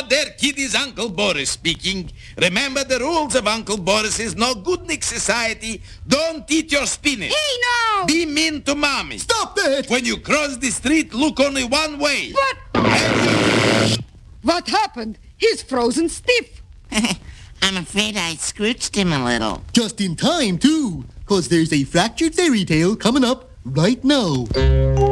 there, kiddies. Uncle Boris speaking. Remember the rules of Uncle Boris's No Good Nick Society. Don't eat your spinach. Hey, no! Be mean to mommy. Stop that! When you cross the street, look only one way. What happened? He's frozen stiff. I'm afraid I scrooched him a little. Just in time, too, 'cause there's a fractured fairy tale coming up right now.